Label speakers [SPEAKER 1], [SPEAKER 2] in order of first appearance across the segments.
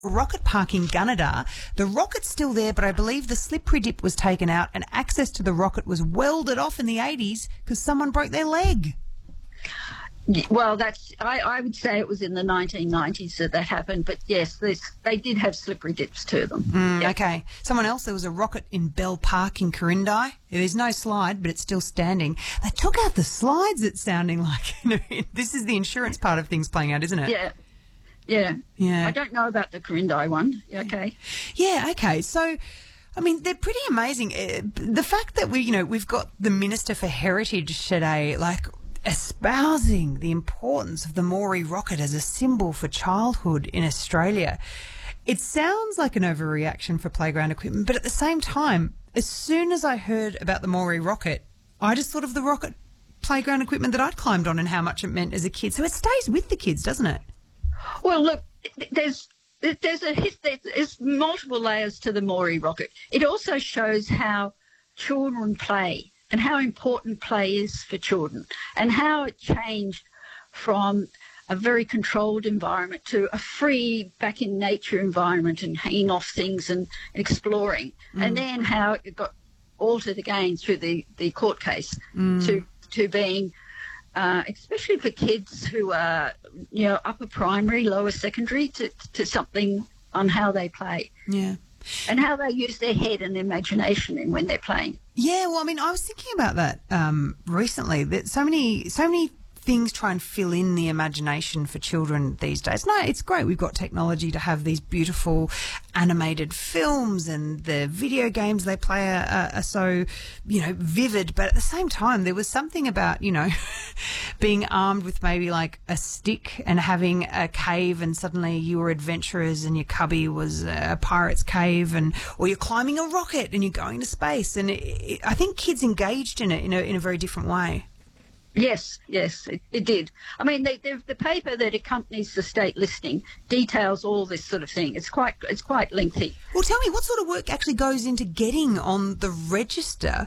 [SPEAKER 1] rocket park in Gunnedah. The rocket's still there, but I believe the slippery dip was taken out and access to the rocket was welded off in the 80s because someone broke their leg.
[SPEAKER 2] Well, I would say it was in the 1990s that happened, but yes, they did have slippery dips to them.
[SPEAKER 1] Yep. Okay. Someone else, there was a rocket in Bell Park in Corindai. There's no slide, but it's still standing. They took out the slides, it's sounding like. This is the insurance part of things playing out, isn't it?
[SPEAKER 2] Yeah.
[SPEAKER 1] Yeah.
[SPEAKER 2] I don't know about the Corindai one. Okay.
[SPEAKER 1] Yeah, okay. So, I mean, they're pretty amazing. The fact that we've got the Minister for Heritage today, espousing the importance of the Moree rocket as a symbol for childhood in Australia. It sounds like an overreaction for playground equipment, but at the same time, as soon as I heard about the Moree rocket, I just thought of the rocket playground equipment that I'd climbed on and how much it meant as a kid. So it stays with the kids, doesn't it?
[SPEAKER 2] Well, look, there's multiple layers to the Moree rocket. It also shows how children play and how important play is for children and how it changed from a very controlled environment to a free, back in nature environment and hanging off things and exploring. And then how it got altered again through the court case to being, especially for kids who are, upper primary, lower secondary, to something on how they play.
[SPEAKER 1] Yeah.
[SPEAKER 2] And how they use their head and imagination in when they're playing.
[SPEAKER 1] Yeah, well, I mean, I was thinking about that recently, that so many things try and fill in the imagination for children these days. No, it's great. We've got technology to have these beautiful animated films, and the video games they play are so, vivid. But at the same time, there was something about, being armed with maybe like a stick and having a cave, and suddenly you were adventurers and your cubby was a pirate's cave, or you're climbing a rocket and you're going to space. And I think kids engaged in it in a very different way.
[SPEAKER 2] Yes, it did. I mean, the paper that accompanies the state listing details all this sort of thing. It's quite lengthy.
[SPEAKER 1] Well, tell me, what sort of work actually goes into getting on the register?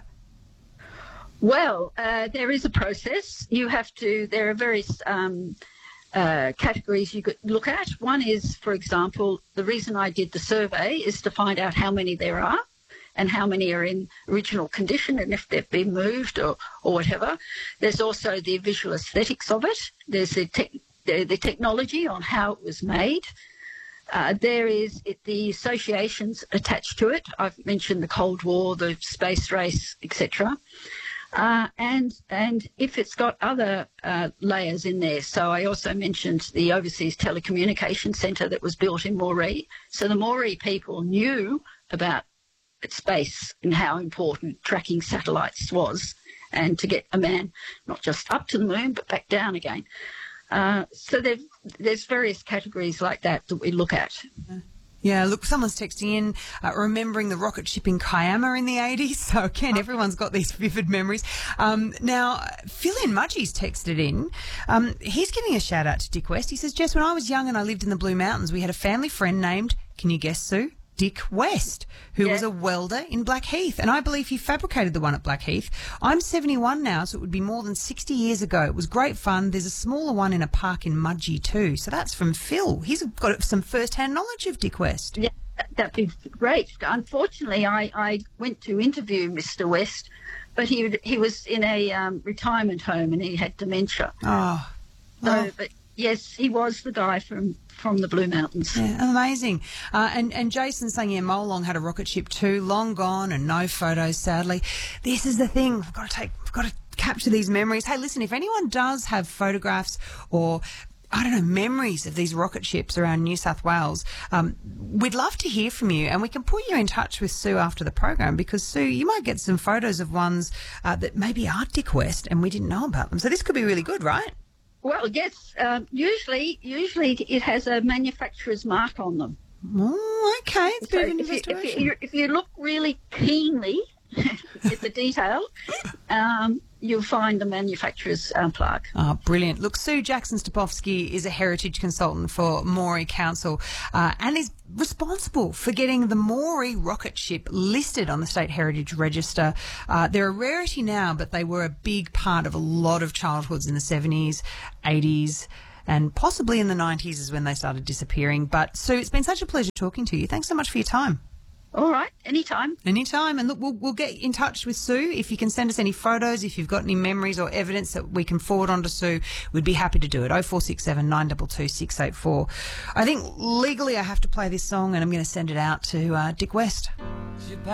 [SPEAKER 2] Well, there is a process. There are various categories you could look at. One is, for example, the reason I did the survey is to find out how many there are and how many are in original condition and if they've been moved or whatever. There's also the visual aesthetics of it. There's the technology on how it was made. There is the associations attached to it. I've mentioned the Cold War, the space race, etc. And if it's got other layers in there. So I also mentioned the Overseas Telecommunication Centre that was built in Moree. So the Moree people knew about space and how important tracking satellites was, and to get a man not just up to the moon but back down again. So there's various categories like that we look at.
[SPEAKER 1] Yeah, look, someone's texting in, remembering the rocket ship in Kiama in the 80s. So, again, everyone's got these vivid memories. Now, Phil in Mudgee's texted in. He's giving a shout-out to Dick West. He says, Jess, when I was young and I lived in the Blue Mountains, we had a family friend named, can you guess, Sue? Dick West, who was a welder in Blackheath, and I believe he fabricated the one at Blackheath. I'm 71 now, so it would be more than 60 years ago. It was great fun. There's a smaller one in a park in Mudgee too. So that's from Phil. He's got some first-hand knowledge of Dick West. Yeah,
[SPEAKER 2] that'd be great. Unfortunately, I went to interview Mr. West, but he was in a retirement home and he had dementia.
[SPEAKER 1] Oh.
[SPEAKER 2] So, but yes, he was the guy from the Blue Mountains.
[SPEAKER 1] Yeah, amazing. And Jason's saying, Molong had a rocket ship too, long gone and no photos, sadly. This is the thing. We've got to capture these memories. Hey, listen, if anyone does have photographs or memories of these rocket ships around New South Wales, we'd love to hear from you, and we can put you in touch with Sue after the program, because, Sue, you might get some photos of ones that maybe are Dick West and we didn't know about them. So this could be really good, right?
[SPEAKER 2] Well, yes. Usually it has a manufacturer's mark on them.
[SPEAKER 1] Oh, okay. It's a bit of an investigation.
[SPEAKER 2] If you look really keenly at the detail, you'll find the manufacturer's plaque.
[SPEAKER 1] Oh, brilliant. Look, Sue Jackson-Stopofsky is a heritage consultant for Moree Council and is responsible for getting the Moree rocket ship listed on the State Heritage Register. They're a rarity now, but they were a big part of a lot of childhoods in the 70s, 80s, and possibly in the 90s is when they started disappearing. But Sue, it's been such a pleasure talking to you. Thanks so much for your time.
[SPEAKER 2] All right, anytime.
[SPEAKER 1] Anytime. And look, we'll get in touch with Sue. If you can send us any photos, if you've got any memories or evidence that we can forward on to Sue, we'd be happy to do it. 0467 922 684. I think legally I have to play this song, and I'm going to send it out to Dick West.